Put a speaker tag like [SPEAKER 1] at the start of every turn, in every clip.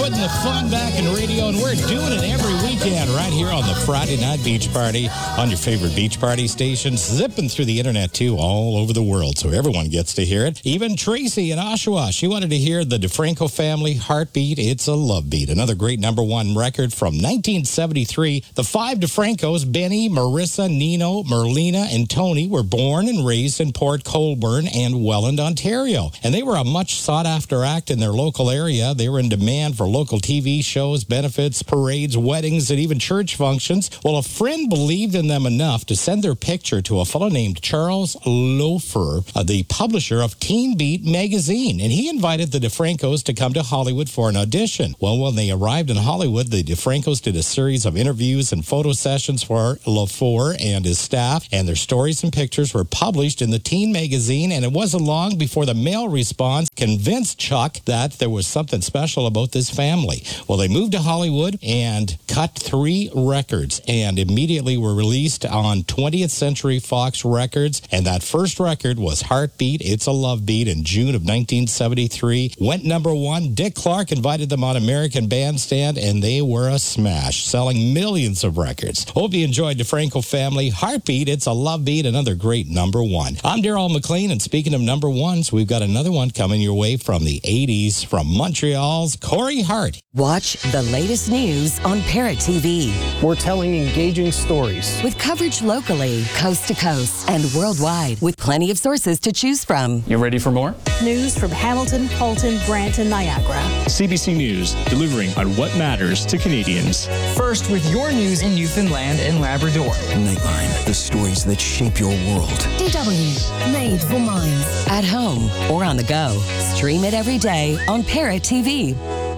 [SPEAKER 1] putting the fun back in radio, and we're doing it every weekend right here on the Friday Night Beach Party on your favorite beach party stations, zipping through the internet, too, all over the world, so everyone gets to hear it. Even Tracy in Oshawa, she wanted to hear the DeFranco family, Heartbeat, It's a Love Beat, another great number one record from 1973. The five DeFrancos, Benny, Marissa, Nino, Merlina, and Tony, were born and raised in Port Colborne and Welland, Ontario, and they were a much sought-after act in their local area. They were in demand for local TV shows, benefits, parades, weddings, and even church functions. Well, a friend believed in them enough to send their picture to a fellow named Charles Loeffler, the publisher of Teen Beat magazine, and he invited the DeFrancos to come to Hollywood for an audition. Well, when they arrived in Hollywood, the DeFrancos did a series of interviews and photo sessions for Loeffler and his staff, and their stories and pictures were published in the Teen magazine, and it wasn't long before the mail response convinced Chuck that there was something special about this family. Well, they moved to Hollywood and cut 3 records and immediately were released on 20th Century Fox Records, and that first record was Heartbeat, It's a Love Beat in June of 1973. Went number one. Dick Clark invited them on American Bandstand, and they were a smash, selling millions of records. Hope you enjoyed DeFranco family, Heartbeat, It's a Love Beat, another great number one. I'm Daryl McLean, and speaking of number ones, we've got another one coming your way from the 80s from Montreal's Corey Hart.
[SPEAKER 2] Watch the latest news on Parrot TV.
[SPEAKER 3] We're telling engaging stories
[SPEAKER 2] with coverage locally, coast to coast, and worldwide, with plenty of sources to choose from.
[SPEAKER 3] You ready for more?
[SPEAKER 4] News from Hamilton, Fulton, Brant, and Niagara.
[SPEAKER 5] CBC News, delivering on what matters to Canadians.
[SPEAKER 6] First with your news in Newfoundland and Labrador.
[SPEAKER 7] Nightline, the stories that shape your world.
[SPEAKER 2] DW, made for minds. At home or on the go. Stream it every day on Parrot TV.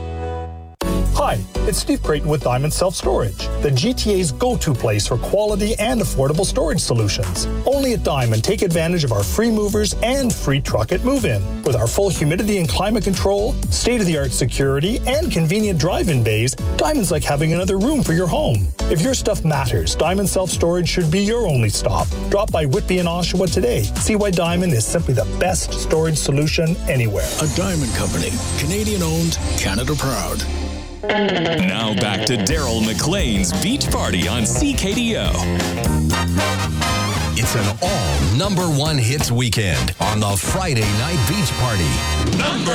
[SPEAKER 8] Hi, it's Steve Creighton with Diamond Self-Storage, the GTA's go-to place for quality and affordable storage solutions. Only at Diamond, take advantage of our free movers and free truck at move-in. With our full humidity and climate control, state-of-the-art security, and convenient drive-in bays, Diamond's like having another room for your home. If your stuff matters, Diamond Self-Storage should be your only stop. Drop by Whitby and Oshawa today. See why Diamond is simply the best storage solution anywhere.
[SPEAKER 7] A Diamond Company, Canadian-owned, Canada proud.
[SPEAKER 9] Now back to Daryl McLean's Beach Party on CKDO.
[SPEAKER 10] It's an all number one hits weekend on the Friday Night Beach Party.